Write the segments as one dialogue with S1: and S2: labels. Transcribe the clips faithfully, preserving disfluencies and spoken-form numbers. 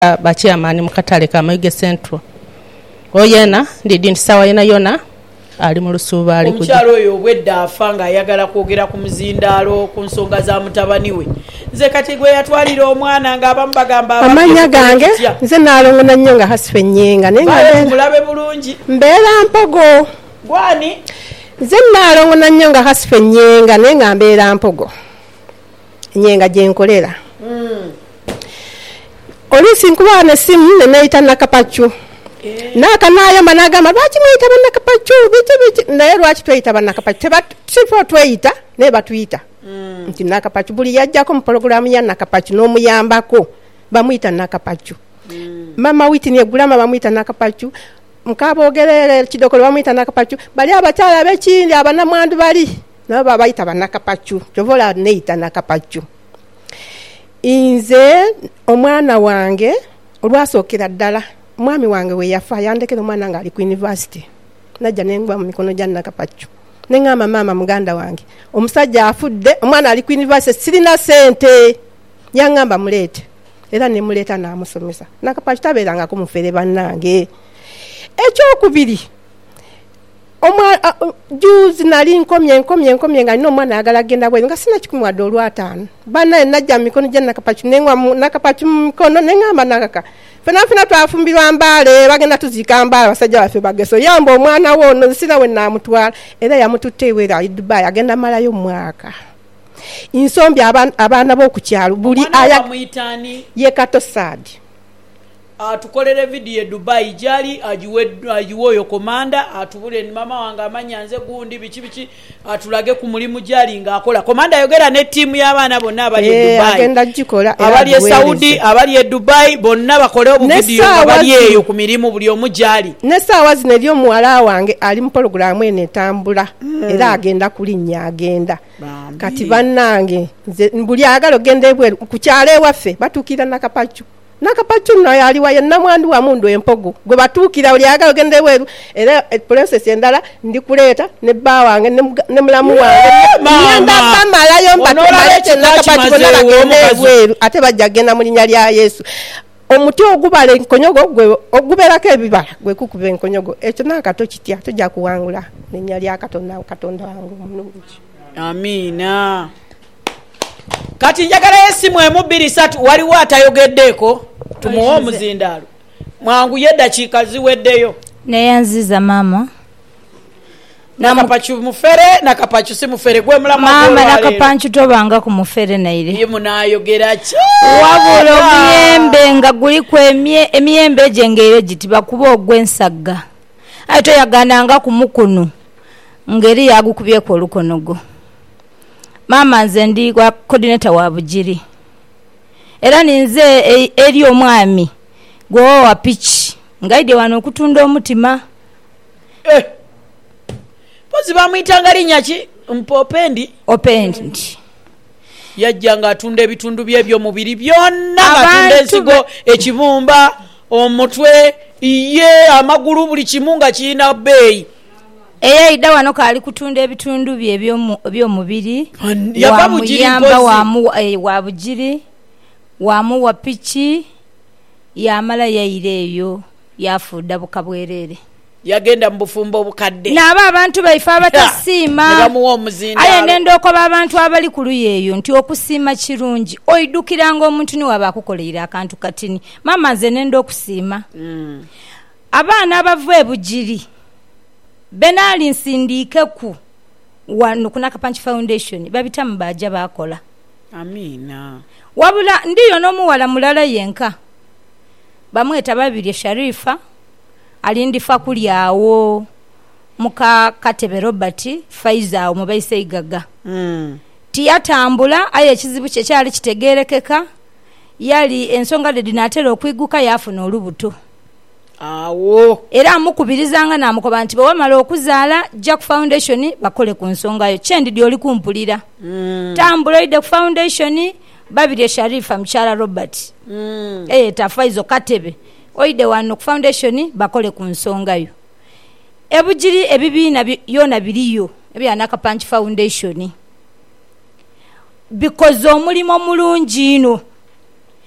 S1: bachairman mukatale Kamayuge Central oyena ndidi nsawa yena yona ali mu lusuuba ali
S2: kujja omukyalo oyo obwedda afanga ayagala kwogera ku muzindaalo ku nsonga za mutabani we nze kati gwe yatwalira omwana ng'abamu bagamba
S3: amanya gange nze naalongona nnyo nga hasife nyenga naye
S2: mulabe bulungi
S3: mbeera mpogo
S2: gwani
S3: nze naalongona nnyo nga hasife nyenga naye nga mbeera mpogo nyenga gyenkolera mm. Oluusi nkuba n'essimu ne neeyita Nakapacu eh. N'akanayamba n'agamba lwaki mweyita bannakapacu biki biki naye lwaki tweyita bannakapacu sifo tweyita naye batuyita mm. nti Nakapacu buli yajjako mu pologulaamu ya Nakapacu n'omuyambako bamuyita Nakapacu mm. Mama Witini Egulama bamuyita Nakapacu Mukaboogerere Kidokolo bamuyita Nakapacu bali abakyala ab'Ekindi abanamwandu bali nabo babayita bannakapacu kyovola neeyita Nakapacu. Inze omwana wange olwasookera ddala mwami wange we yafa yandekera omwana nga ali ku university najja nengwa mu mikono gya Nakapacu nengamba mama muganda wange omusajja afudde omwana ali ku university sirina sente yangamba muleete era ne muleeta n'amusomesa Nakapacu tabeeranga ku mufere bannange ekyokubiri omwa uh, juzi nali nkomye nkomye nkomye nga nino omwana ayagala genda bwe nga sina kikumadde olwataano bana najja mu mikono gya Nakapacu nengwa Nakapacu mu mikono nengamba nakaka fena fena twafumbirwa mbaale bagenda tuziika mbaale basajja baffe bageso yamba omwana wo ono sina we naamutwala era yamututte ewera ali Dubai agenda malayo mwaka insombi abaana abaana b'okukyalo buli aya ye Katosadi
S2: atukolere video Dubai jali ajiwe ajiwoyo komanda atubule ni mama wange amanya nze gundi bichi bichi atulage ku mulimu jali nga akola komanda yogera ne timu y'abaana bonna abali e
S3: e,
S2: Dubai
S3: agenda jikola
S2: abali e Saudi abali e Dubai bonna bakole obu video abali eyo ku mirimu buli omujali
S3: ne sawa zine lyo muwala wange ali mu program ene tambula mm. era agenda kulinnya agenda Bambi. Kati bannange nze buli agalo gende ebwe ku kyale waffe batukira Nakapacu Nakapacu no yali waye namwandu wa mundu empogo gwe batukira oli agalo gende weru era process endala ndikuleeta ne bba wange ne mulamu wange nyanda pamala yomba tumalete Nakapacu bonna bagende weru ate bajja genda mu linnya lya Yesu omuti ogubale nkonyogo gwe oguberako ebibala gwe kukube enkonyogo ekyo nakato kitya tujja kuwangula linnya lya Katonda Katonda wangu mulungi
S2: amina. Kati njagala yesimu emubiri satu waliwo atayogeddeko tumuwa omuzindaalo mwangu yeddakiika ziweddeyo
S4: neyanziza mama
S2: Nakapacu mufere Nakapacu si mufere gwe mulamu
S4: mama Nakapacu tobanga ku mufere naire
S2: ye munayogera ki
S4: wabula omuyembe nga guli ku emye emiyembe gyengere gitiba kuba ogwensagga ato yagananga ku mukunu ngeri yagukubyeko olukonogo mama nze ndi kwa coordinator wa Bugiri era ninze e, eri omwami gwo wa pitch ngaide wano okutunda omutima
S2: eh pozi bamuyitanga linnya ki mpopendi
S4: opendi
S2: yajjanga atunda ebitundu byebyo mubiri byonna atunda ensigo ekibumba omutwe iye amagulu buli kimu nga kirina bbeeyi
S4: eya ida wano kali kutunda ebitundu bye by'omubiri
S2: yava Bugiri
S4: wamu eh, wa Bugiri wamu wa pichi yamala yaireyo yafuda bukabwerere
S2: yagenda mu bufumbo obukadde
S4: naba abantu baifa abatasiima
S2: nebamuwa omuzindaalo
S4: aye nendo ko abantu abali ku luyeyo nti okusiima kirungi oidukiranga omuntu ni waba akukoleera akantu katini mama nze nendo okusiima mm. abaana abava e Bugiri benali nsindike ku wano ku Nakapacu Foundation babita mbaja bakola
S2: amina
S4: wabula ndiyo n'omuwala mulala yenka bamweta babiri Sharifa alindifa kulyawo muka Katebe Robert Faiza omubayise igaga mm. tiyatambula aye ekizibu kye kyali kitegerekeka yali ensonga de dinatero okwiguka yafuna olubuto
S2: awo
S4: era amukubirizanga namukoba nti bawamala okuzaala Jack Foundation bakole ku nsonga yo chendi dy oli kumpulira mm. tambula ide Foundation babiri Sharifa mchala Robert mm. eh tafaizo Katebe oide wano ku Foundation bakole ku nsonga yo e Bugiri ebibiina byona biliyo ebya Nakapacu Foundation because omulimo mulungi ino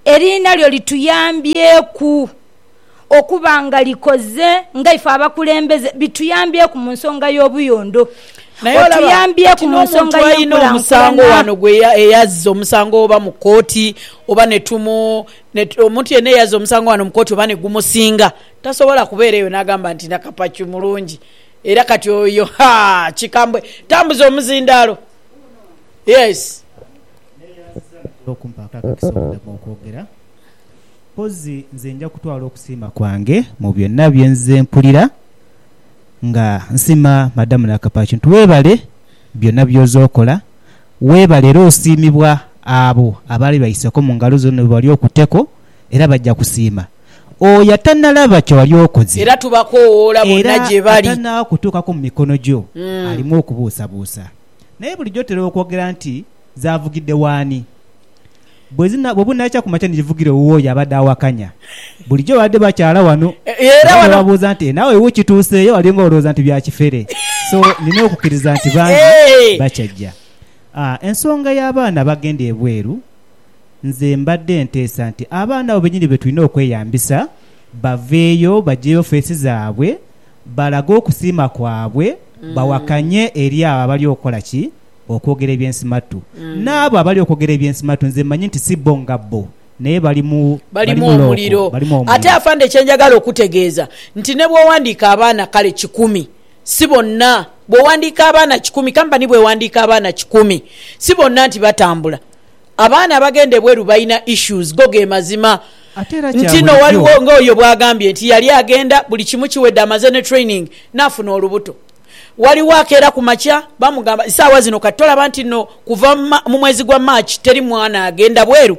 S4: eriina lyo lituyambyeku okuba nga likoze nga ife abakulembeze bituyambyeku mu nsonga y'obuyondo otuyambyeku mu nsonga
S2: y'omusango wano gwe eyazza omusango oba mu kooti oba netumu omuntu yenna eyazza omusango wano mu kooti oba ne gumusinga tasobola kubeera eyo n'agamba nti Nakapacu mulungi era kati oyo ha kikambwe tambuza omuzindaalo. Yes
S5: okumpaka akakisobola okwogera pozi nze nja kutwala okusiima kwange mu byonna byenze mpulira nga nsima madamu Nakapacu nti weebale byonna by'ozookola weebale era osiimibwa abo abaali bayiseko mu ngalo zo ne bali okuteko era bajja kusiima oyo atannalaba kye wali okoze
S2: era tubakoowoola bonna gye bali
S5: era atannaba kutuukako mu mikono gyo mm. alimu okubuusabuusa naye bulijjo otera okwogera nti zaavugidde waani bwebunakya ku makya nigivugire owooyo abadde awakanya bulijjo badde bakyala wano era babuuza nti naawe ewo kituuseeyo walinga olowooza nti byakifere so nina okukkiriza nti bangi bakyajja. Ah, ensonga y'abaana bagenda ebweru nze mbadde nteesa nti abaana abo benyini be tulina okweyambisa baveeyo bajeyo feesi zaabwe balage okusiima kwabwe mm. bawakanye eri abo abali okukola ki okwogera ebyensimatu mm. n'abo abali okwogera ebyensimatu nze mmanyi nti si bo nga bo naye balimu
S2: balimu omuliro ate afande kyenjagala okutegeeza nti ne bw'owandiika abaana kale kikumi si bonna bw'owandiika abaana kikumi kampani bw'ewandiika abaana kikumi si bonna nti batambula abaana bagenda ebweru balina issues go ge mazima nti no waliwo ng'oyo bw'agambye nti yali agenda buli kimu kiwedde amaze ne training n'afuna olubuto waliwo akeera ku makya bamugamba essaawa zino kati tolaba nti no kuva mu mwezi gwa March teri mwana agenda bweru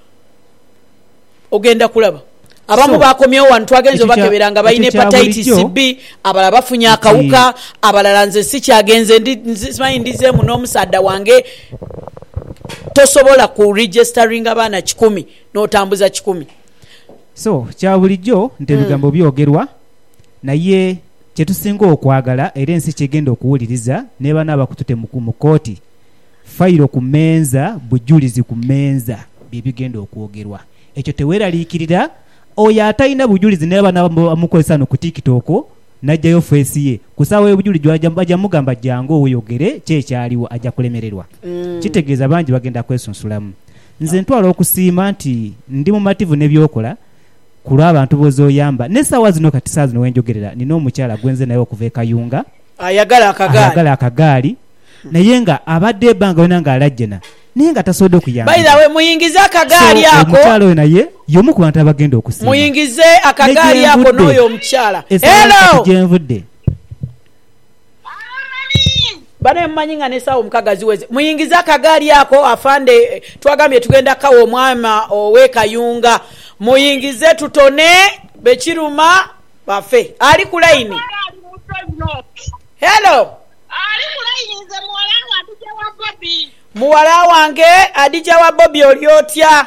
S2: ogenda kulaba abamu bakomyewo wano twagenze obakebera nga balina hepatitis B abalala bafunye akawuka abalala nze si kyagenze simanyi ndizeemu n'omusaadda wange tosobola ku registering abaana kikumi n'otambuza kikumi
S5: so kya bulijjo nti ebigambo mm. byogerwa naye kyetusinga okwagala era ensi kyegenda okuwuliriza ne bana abakutute mu kooti fayiro ku menza bujulizi ku menza bibigenda okwogerwa ekyo teweeraliikirira oyo atalina bujulizi naye bana bamukozesa no ku TikTok najjayo feesi ye kusaawa ebujulizi bajja mugamba jangu oyogere kyekyaliwo ajja kulemererwa mm. kitegeeza bangi bagenda kwesunsulamu nze ntwala okusiima nti ndi mu mativu n'ebyokola kulwa abantu bozoyamba n'essaawa zino kati saa zino wenjogerera nina omukyala gwenze naye okuva e Kayunga
S2: ayagala akagaali
S5: ayagala akagaali naye nga abadde ebbanga yona nga alajjena naye nga tasobodde okuyamba
S2: by the way muyingize akagaali ako
S5: omukyala oyo naye y'omu ku bantu abagenda okusiima
S2: muyingize akagaali ako n'oyo omukyala hello
S5: gyenvudde
S2: bane mmanyi nga n'essaawa omukaga ziweze muyingize akagaali ako afande twagambye tugenda kawo omwama ow'e Kayunga muyingize tutone bekiruma bafe ali ku line hello
S6: ali ku line nze muwala wange Adija wa Bobby
S2: muwala wange Adija wa Bobby oli otya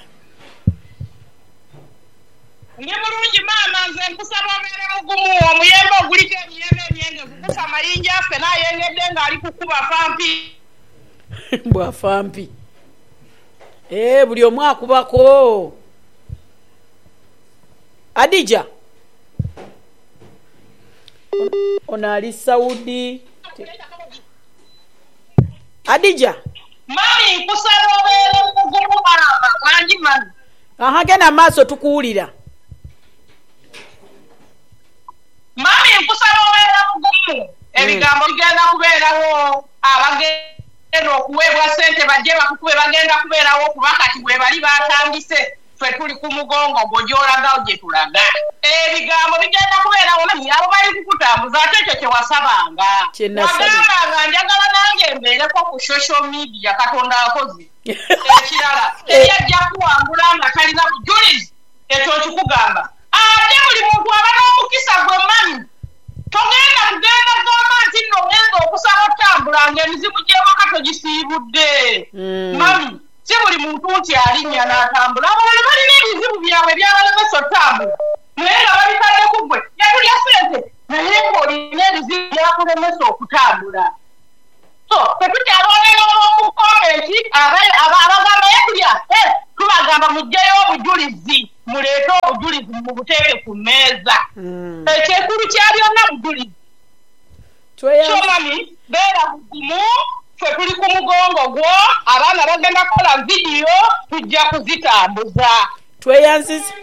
S6: ndi mulungi maama nze nkusaba obeere mugumu omuyembe oguliko emiyembe emyenge kukusa mayinja affe naayengedde ng'ali kukuba fampi
S2: bwafampi ee buli omu akubako Adija ona ali Saudi Adija
S6: mami nkusaba obeere mugumu maama wangi mami
S2: aha genda maaso tukuwulira
S6: mami nkusaba obeere mugumu ebigambo bigenda kubeerawo abagenda okuweebwa ssente bajje bakukube bagenda kubeerawo kuba kati bwe bali batandise ffe tuli ku mugongo gw'ogyolagawo gye tulaga ebigambo bigenda kubeerawo mami abo bali kukutambuza ate ekyo kye wasabanga wagambanga njagala nange mbeereko ku social media Katonda akoze ekirala eyajja kuwangula nga talina bujulizi ekyo kikugamba ate buli muntu aba n'omukisa gwe mami togenda kugenda gamba nti nno ogenza okusaba otambula ng'emizibu gy'ewaka togisiibudde mami si buli muntu nti alinnya n'atambula abalala balina ebizibu byabwe byabalemesa otambula naye nga babikadde ku ggwe yatulya ssente naye ng'olina ebizibu byakulemesa okutambula so tetukyalonera olw'omukomenti abagamba yetulya tubagamba mugjeyo bujulizi mu buteeke ku mmeeza ekyekulu kya byonna bujulizi kyomami beera bugumu ffe tuli ku mugongo gwo abaana bagenda kukola vidiyo tujja kuzitambuza
S2: tweyanziza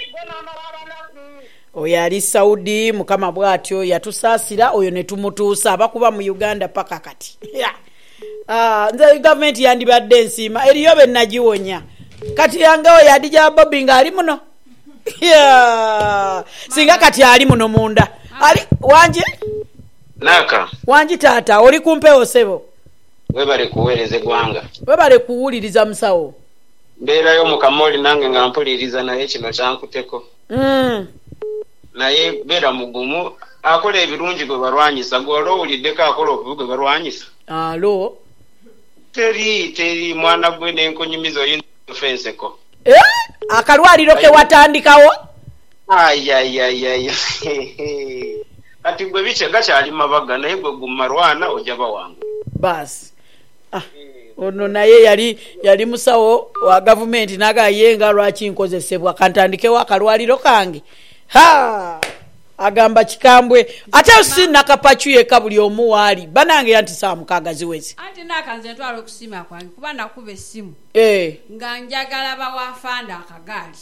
S2: oyo ali Saudi mukama bwatyo yatusaasira oyo ne tumutuusa abakuba mu Uganda paka kati ah nze gavumenti yandibadde nsiima eriyo be nagiwonya kati yange oyo adija Bobby nga ali muno yeah. Singa kati ali muno munda ali wanje
S7: naka
S2: wanji taata oli kumpewo sebo
S7: webale kuweereze gwanga
S2: webale kuwuliriza musawo
S7: mbeerayo mukamoli nange nga mpuliriza naye kino kyankuteko
S2: mm.
S7: naye beera mugumu akola ebirungi gwe balwanyisa gw'ola owuliddeko akola okubi gwe balwanyisa
S2: alo
S7: teri teri mwana gwe n'enkonyumiza oyinza ofenseko
S2: eh? Akalwaliro ke watandikawo
S7: ayayayaya kati gwe bice gakyali mabaga naye gwe gumarwana ojaba wangu
S2: basi ah. Ono naye yali yali musawo wa gavumenti nagayenga lwaki nkozesebwa kantandikewo akalwaliro kange ha agamba kikambwe ate si nakapachu yeka buli omu wali banange yanti saa mukaga ziwezi
S8: anti nakanze ntwala okusima kwange kuba nakuba essimu
S2: eh
S8: nga njagala bawafanda akagali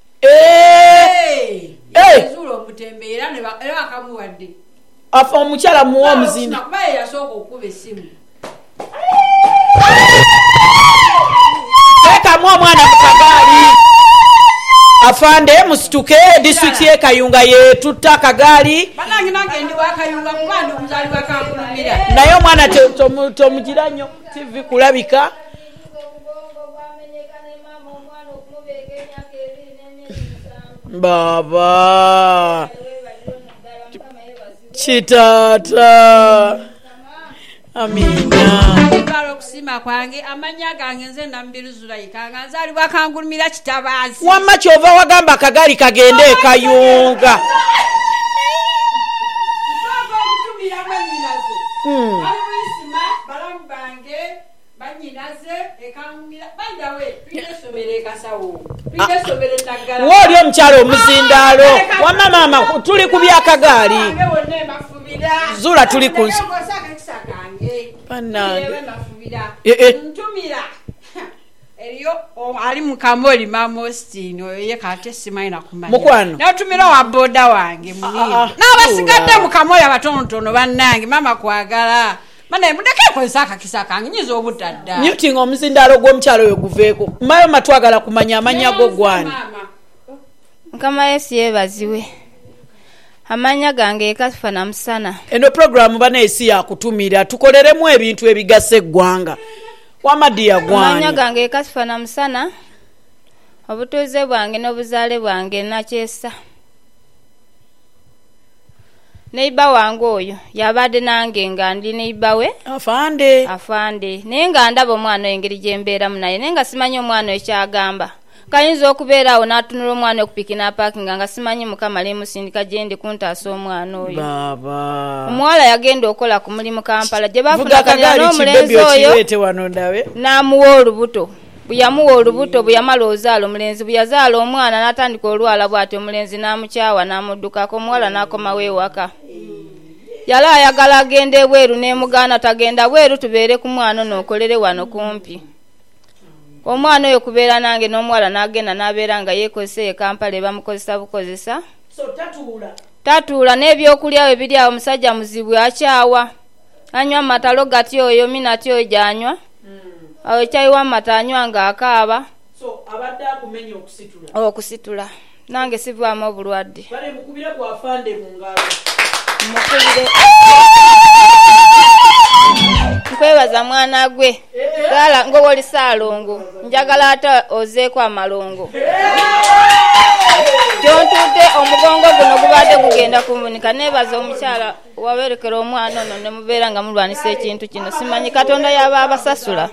S2: eh eh
S8: zulo omutembeera ne bakamuwadde
S2: afa omukyala muwa omuzindi
S8: kuba yasooka okuba essimu
S2: teka mwa mwana mukagali afande musituke district ye Kayunga ye tutta kagali
S8: banange nange ndi wa Kayunga kubandi omuzali wa Kankulumira
S2: naye omwana tomugira nnyo T V kulabika baba chitata amina
S8: ntwala okusima kwange amanya gange nze Nambiruzula ikanga nzali wa Kankulumira kitabazi
S2: wamma kyova wagamba akagali kagende e Kayunga
S8: Hmm. Balamu bange banyinaze ekankumira bandawe tunesomere kasawo tunesomere nagala
S2: woli omukyalo omuzindaalo wamma mama tuli ku byakagali zula tuli ku
S8: ntumira eriyo ali mukamoli mama Austin oyo ye kate simaina kumanya
S2: mukwano
S8: natumira wa boda wange munini n'abasigadde mukamoli abatontono bannange mama kwagala mana mudeke kozaka kisaka nyizo obutadda
S2: muting omuzindaalo gw'omukyalo oyo guveeko mayo matwagala kumanya amanya go gwani
S4: Nkama Yesu yebaziwe amanya gange ekafana musana
S2: eno programu bana esi yakutumira tukoleremu ebintu ebigasa eggwanga wamadiya gwani
S4: amanya gange ekafana musana obutuze bwange n'obuzaale bwange nakyesa neiba wange oyo yabadde nange nga ndi neiba we
S2: afande
S4: afande naye nga ndaba omwana engeri gyembeeramu naye naye nga simanyi omwana ekyagamba kayinza okubeera awo n'atunula omwana okupiki n'apaakinga nga simanyi mukama lemusindika gye ndi kuntaasa omwana oyo
S2: baba
S4: omuwala yagenda okola ku mulimu Kampala gye bafunaganira n'omulenzi oyo n'amuwa olubuto bwe yamuwa olubuto bwe yamala ozaala omulenzi bwe yazaala omwana n'atandika olwala bw'ati omulenzi n'amukyawa n'amuddukako omuwala n'akomawo ewaka yali ayagala agenda ebweru n'emugaana tagenda bweru tubeere ku mwana n'okolere wano kumpi omwana oyo kubeera nange n'omuwala n'agenda n'abeera nga yeekozesa e Kampala ebamukozesa bukozesa
S2: so tatuula
S4: tatuula n'ebyokulya we biri awo omusajja muzibu akyawa anywa matalo gati oyo minati oyo gyanywa awo ekyayiwa mata anywa ng'akaaba
S2: so abadde akumenya okusitula
S4: okusitula nange sivaamu obulwadde
S2: bale mukubire ku afande mu ngalo
S4: mukubire nkwebaza mwana gwe saala ngowoli saalongo njagala ate ozeeko amalongo gyontuudde omugongo guno gubadde gugenda kumbunika neebaza omukyala waberekera omwana ono ne mubeera nga mulwanisa ekintu kino simanyi katonda yaba abasasula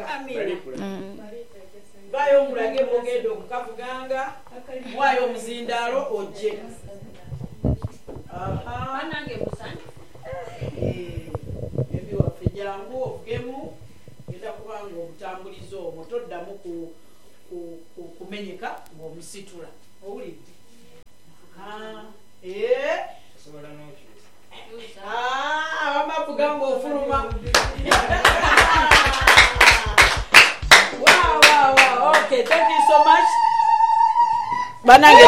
S2: vayo omulage bwogenda okukavuganga mwayo omuzindaalo ojje ebiwaffe jangu ovugemu genda kubanga obutambulizo omwo toddamu kumenyeka ng'omusitula owulidde banange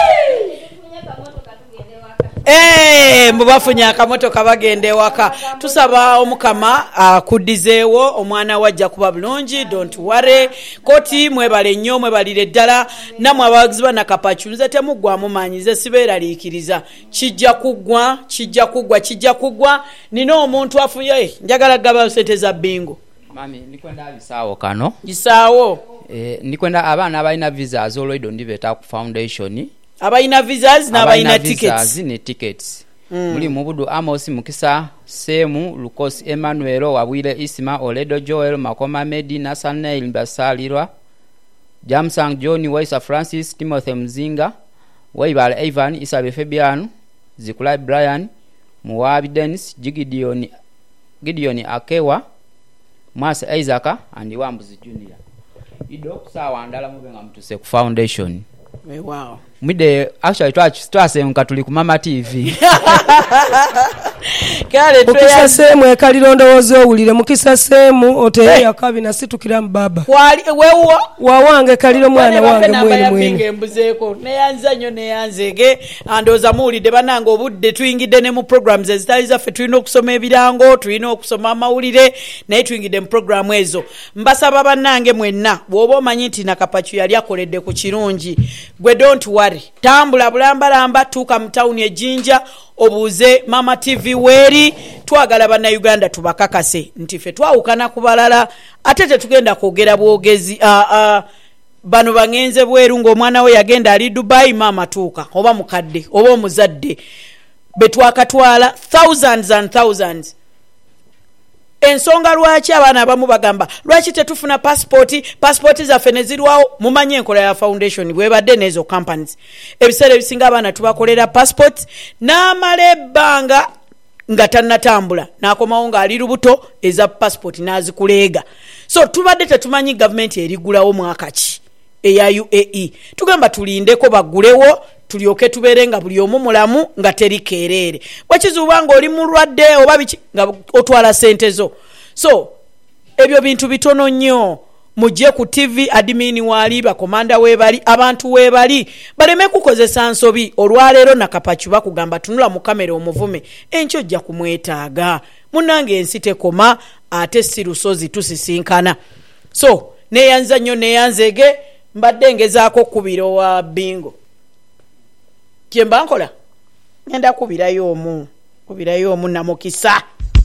S2: Eh, mubafunye akamotoka bagende waka. Tusaba omukama akuddizeewo omwana wajja kuba bulungi, don't worry. Koti mwebale nnyo mwebalire ddala namwe abawagizi ba Nakapacu nze temuggwamu maanyi nze sibeeraliikiriza. Kijja kuggwa, kijja kuggwa, kijja kuggwa. Nina omuntu afunye njagala gaba sente za bingo.
S9: Mami ndikwenda bisaawo kano.
S2: Bisaawo.
S9: Eh, ndikwenda abaana abalina visas already ndibeta ku foundation.
S2: Abayina visas n'abayina tickets.
S9: Visas ne tickets. Mm. Muli mubudu Amos Mukisa, Semu, Lucas Emmanuel, Wabwile Isma, Oledo Joel, Makoma Medi, Nathaniel Basalirwa, Jamsang Johnny, Waisa Francis, Timothy Mzinga, Waibal Ivan, Isabe Fabian, Zikulai Brian, Muwabi Dennis, Gideon, Gideon Akewa, Mas Isaka, and Iwambuzi Junior. Ido sawa andala mubenga mtuse ku foundation.
S2: Wow.
S9: Mide actually twach twase nkatuli ku Mama T V.
S2: Kale
S10: Mukisa semu ekaliro ndowooza owulire Mukisa semu oteye yakabi na situkira mbaba.
S2: Kwali wewo
S10: wawange kaliro mwana wange mwene mwene.
S2: Embuzeeko neyanza nnyo neyanzege andoza muwulidde banange obudde tuyingidde ne mu programs ezitali zaffe tulina okusoma ebirango tulina okusoma amawulire naye tuyingidde mu programu ezo. Mbasaba bannange mwenna bw'oba omanyi nti Nakapacu yali akoledde ku kirungi gwe don't worry tambula bulambalamba tuuka mu tawuni ejinja obuuze Mama T V weri twagala bana Uganda tubakakase nti ffe twawukana ku balala ate tetugenda kwogera bwogezi a a bano bangenze bweru ng'omwana we yagenda ali Dubai mama tuuka oba mukadde oba omuzadde betwakatwala thousands and thousands. Ensonga lwaki abaana abamu bagamba lwaki tetufuna passport passport zaffe ne zirwawo mumanye enkola ya foundation bwebadde n'ezo companies ebiseera ebisinga abaana tubakolera passport n'amala ebbanga nga tannatambula n'akomawo ng'ali lubuto eza passport n'azikuleega. So tubadde tetumanyi government erigulawo mwaka ki eya U A E tugamba tulindeko bagulewo tulyoke tubeere nga buli omu mulamu nga teri keerere wakizuba ng'oli mulwadde oba biki nga otwala sente zo. So ebyo bintu bitono nnyo mujje ku T V admin wali bakomanda webali abantu webali baleme kukozesa nsobi olwaleero Nakapacu bakugamba tunula mu kamera omuvume enkyo jja kumwetaaga munange ensi tekoma ate si lusozi tusisinkana. So neyanza nnyo neyanzege mbadde ngezaako kubiro wa bingo kyemba nkola ngenda kubirayo omu kubirayo omu na Mukisa.